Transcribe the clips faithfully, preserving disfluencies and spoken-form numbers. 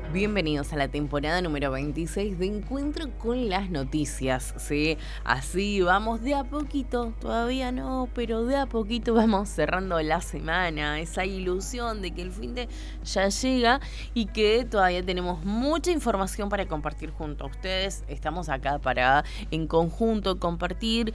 Bienvenidos a la temporada número veintiséis de Encuentro con las Noticias, ¿sí? Así vamos de a poquito, todavía no, pero de a poquito vamos cerrando la semana, esa ilusión de que el fin de ya llega y que todavía tenemos mucha información para compartir junto a ustedes. Estamos acá para en conjunto compartir,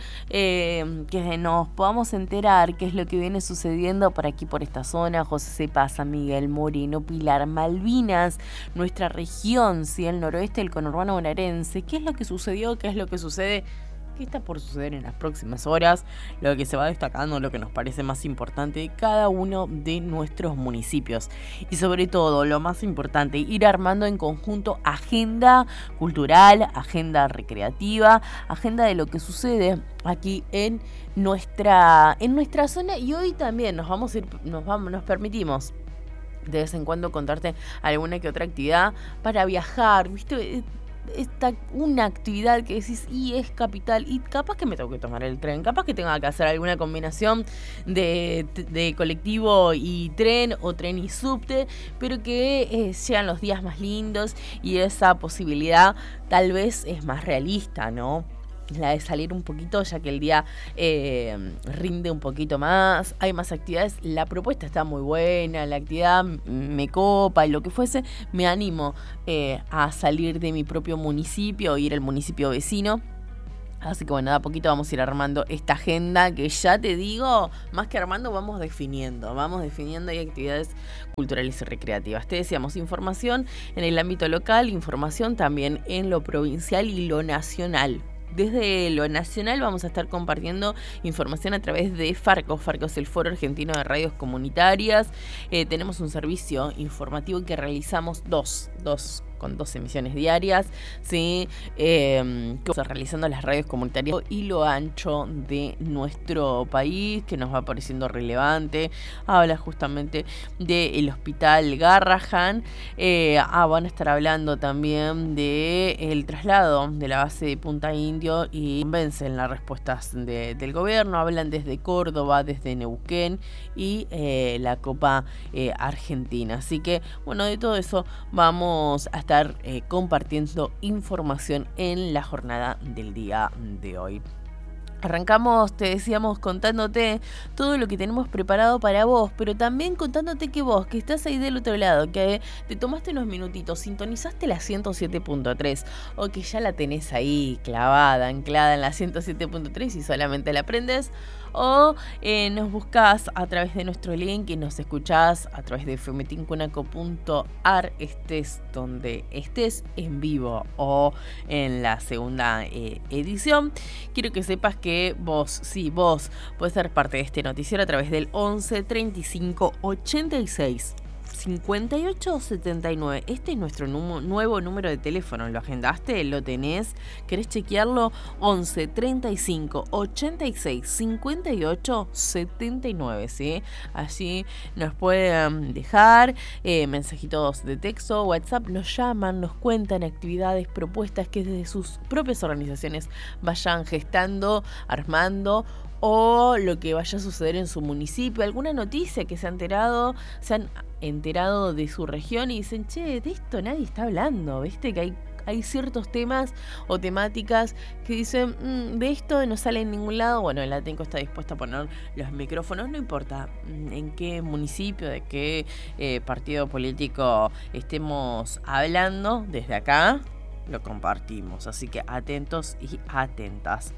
eh, que nos podamos enterar qué es lo que viene sucediendo por aquí, por esta zona, José Cepaz, San Miguel, Moreno, Pilar, Malvinas, nuestra región, ¿sí? El noroeste del conurbano bonaerense. ¿Qué es lo que sucedió? ¿Qué es lo que sucede? ¿Qué está por suceder en las próximas horas? Lo que se va destacando, lo que nos parece más importante de cada uno de nuestros municipios. Y sobre todo, lo más importante, ir armando en conjunto agenda cultural, agenda recreativa, agenda de lo que sucede aquí en nuestra, en nuestra zona. Y hoy también nos vamos a ir, nos vamos, nos permitimos de vez en cuando contarte alguna que otra actividad para viajar, ¿viste? Esta, una actividad que decís, y es capital, y capaz que me tengo que tomar el tren, capaz que tenga que hacer alguna combinación de, de colectivo y tren, o tren y subte, pero que eh, sean los días más lindos, y esa posibilidad tal vez es más realista, ¿no? La de salir un poquito, ya que el día eh, rinde un poquito más, hay más actividades, la propuesta está muy buena, la actividad me copa y lo que fuese, me animo eh, a salir de mi propio municipio o ir al municipio vecino. Así que bueno, de a poquito vamos a ir armando esta agenda que ya te digo, más que armando, vamos definiendo. Vamos definiendo, hay actividades culturales y recreativas. Te decíamos, información en el ámbito local, información también en lo provincial y lo nacional. Desde lo nacional vamos a estar compartiendo información a través de Farco. Farco es el Foro Argentino de Radios Comunitarias. Eh, tenemos un servicio informativo que realizamos dos, dos con dos emisiones diarias, ¿sí? Eh, que vamos realizando las radios comunitarias y lo ancho de nuestro país, que nos va pareciendo relevante. Habla justamente del Hospital Garrahan. Eh, ah, van a estar hablando también del traslado de la base de Punta Indio y convencen las respuestas de, del gobierno. Hablan desde Córdoba, desde Neuquén y eh, la Copa eh, Argentina. Así que, bueno, de todo eso vamos a estar Eh, compartiendo información en la jornada del día de hoy. Arrancamos, te decíamos, contándote todo lo que tenemos preparado para vos, pero también contándote que vos, que estás ahí del otro lado, que te tomaste unos minutitos, sintonizaste la ciento siete punto tres, o que ya la tenés ahí clavada, anclada en la ciento siete punto tres y solamente la aprendes, o eh, nos buscás a través de nuestro link y nos escuchás a través de f m tincunaco punto a r, estés donde estés, en vivo o en la segunda eh, edición. Quiero que sepas que Que vos, sí, vos podés ser parte de este noticiero a través del once treinta y cinco ochenta y seis cincuenta y ocho setenta y nueve. Este es nuestro nu- nuevo número de teléfono. ¿Lo agendaste? ¿Lo tenés? ¿Querés chequearlo? once treinta y cinco ochenta y seis cincuenta y ocho setenta y nueve, ¿sí? Allí nos pueden dejar eh, mensajitos de texto, WhatsApp, nos llaman, nos cuentan actividades, propuestas que desde sus propias organizaciones vayan gestando, armando, o lo que vaya a suceder en su municipio, alguna noticia que se ha enterado, se han enterado de su región y dicen, che, de esto nadie está hablando, ¿viste? Que hay, hay ciertos temas o temáticas que dicen, mmm, de esto no sale en ningún lado. Bueno, el Atenco está dispuesto a poner los micrófonos, no importa en qué municipio, de qué eh, partido político estemos hablando, desde acá lo compartimos, así que atentos y atentas.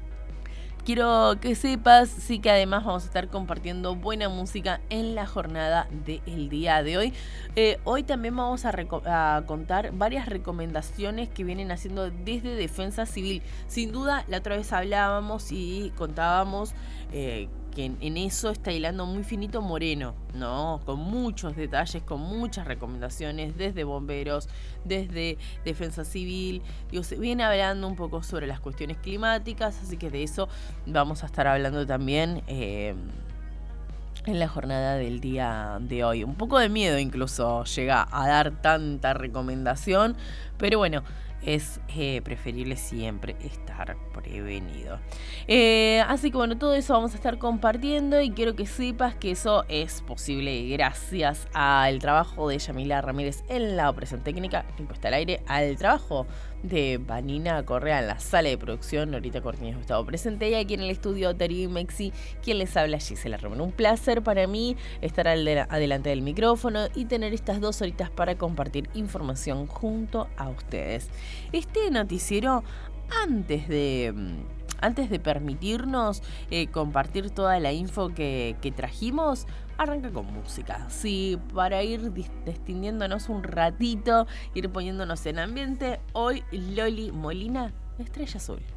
Quiero que sepas, sí, que además vamos a estar compartiendo buena música en la jornada del día de hoy. Eh, hoy también vamos a, reco- a contar varias recomendaciones que vienen haciendo desde Defensa Civil. Sin duda, la otra vez hablábamos y contábamos eh, que en, en eso está hilando muy finito Moreno, ¿no? Con muchos detalles, con muchas recomendaciones desde bomberos, desde Defensa Civil. Digo, se viene hablando un poco sobre las cuestiones climáticas, así que de eso vamos a estar hablando también eh, en la jornada del día de hoy. Un poco de miedo incluso llega a dar tanta recomendación, pero bueno, es eh, preferible siempre estar prevenido. Eh, así que bueno, todo eso vamos a estar compartiendo y quiero que sepas que eso es posible gracias al trabajo de Yamila Ramírez en la operación técnica, en puesta al aire, al trabajo de Vanina Correa en la sala de producción, Norita Cortines estado presente, y aquí en el estudio Darío Mexi, quien les habla, Gisela Romero. Un placer para mí estar al de, adelante del micrófono y tener estas dos horitas para compartir información junto a ustedes. Este noticiero, antes de... Antes de permitirnos eh, compartir toda la info que, que trajimos, arranca con música. Sí, para ir destindiéndonos un ratito, ir poniéndonos en ambiente, hoy Loli Molina, Estrella Azul.